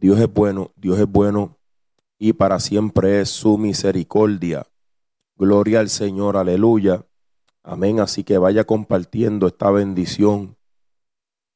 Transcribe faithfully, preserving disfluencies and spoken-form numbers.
Dios es bueno, Dios es bueno y para siempre es su misericordia. Gloria al Señor, aleluya. Amén. Así que vaya compartiendo esta bendición